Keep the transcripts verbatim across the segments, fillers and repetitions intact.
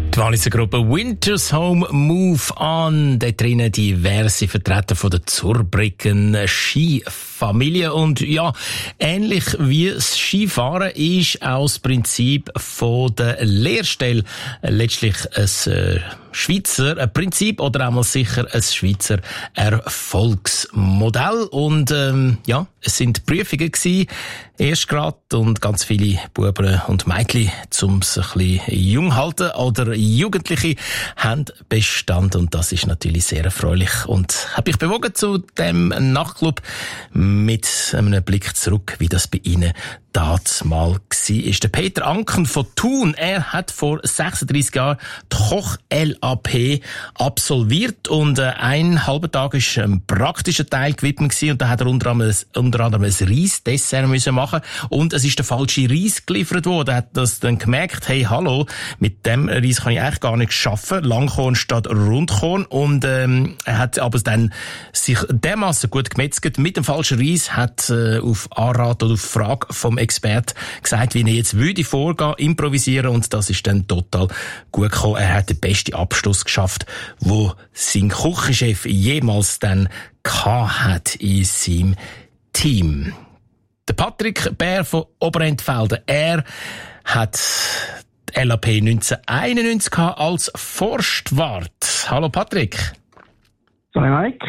Die Walliser Gruppe Winter's Home Move On. Dort drinnen diverse Vertreter von der Zurbriggen Skifamilie. Und ja, ähnlich wie das Skifahren ist auch das Prinzip von der Lehrstelle letztlich ein äh, Schweizer ein Prinzip oder einmal sicher ein Schweizer Erfolgsmodell. Und ähm, ja, es sind Prüfungen gewesen, erst gerade, und ganz viele Buben und Mädchen, um es ein bisschen jung halten oder Jugendliche, haben bestanden. Und das ist natürlich sehr erfreulich. Und habe ich bewogen zu dem Nachtclub mit einem Blick zurück, wie das bei Ihnen damals war. Ist der Peter Anken von Thun. Er hat vor sechsunddreissig Jahren die Koch L A P absolviert und äh, ein halber Tag ist ein praktischer Teil gewidmet gewesen, und da hat er unter anderem, unter anderem ein Reisdessert müssen machen, und es ist der falsche Reis geliefert worden. Er hat das dann gemerkt, hey, hallo, mit dem Reis kann ich eigentlich gar nicht arbeiten, Langkorn statt Rundkorn, und ähm, er hat aber dann sich dermassen gut gemetzelt mit dem falschen Reis, hat äh, auf Anrat oder auf Frage vom Expert gesagt, wie er jetzt würde vorgehen, improvisieren, und das ist dann total gut gekommen. Er hat den besten Abschluss geschafft, wo sein Küchenchef jemals dann gehabt hat in seinem Team. Der Patrick Bär von Oberentfelden, er hat die L A P neunzehnhunderteinundneunzig gehabt als Forstwart. Hallo Patrick. Hallo Mike.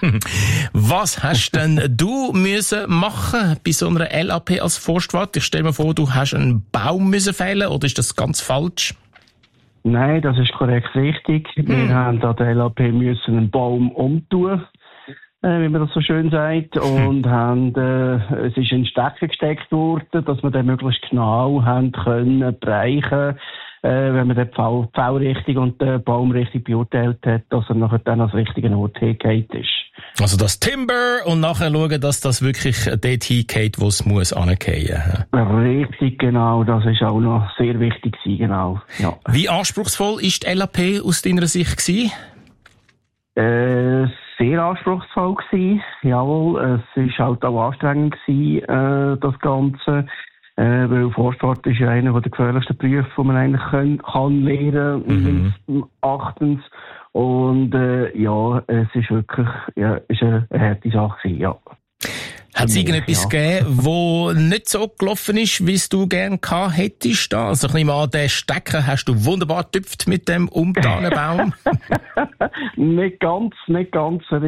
Was hast denn du müssen machen bei so einer L A P als Forstwart? Ich stelle mir vor, du hast einen Baum müssen fällen, oder ist das ganz falsch? Nein, das ist korrekt richtig. Hm. Wir haben an der L A P müssen einen Baum umtun, äh, wie man das so schön sagt, und hm. haben, äh, es ist in Stecker gesteckt worden, dass wir den möglichst genau haben können bereichen, äh, wenn man den Pfau, Pfau richtig und den Baum richtig beurteilt hat, dass er nachher dann als richtigen Ort hingeht ist. Also das Timber, und nachher schauen, dass das wirklich dort hingeht, wo es muss angehen. Richtig, genau. Das ist auch noch sehr wichtig gewesen, genau. Ja. Wie anspruchsvoll ist die L A P aus deiner Sicht gewesen? Äh, sehr anspruchsvoll gewesen. Jawohl, es ist halt auch anstrengend gewesen, äh, das Ganze. Äh, weil Forstwart ist ja einer der gefährlichsten Berufe, die man eigentlich können, kann lernen, mhm. achtens. Und äh, ja, es ist wirklich ja, ist eine, eine harte Sache gewesen, ja. Hat es irgendetwas ja. gegeben, wo nicht so gelaufen ist, wie es du gerne gehabt hättest? Da? Also ich nehme an, den Stecker hast du wunderbar getüpft mit dem umtanen Baum. Nicht ganz, nicht ganz.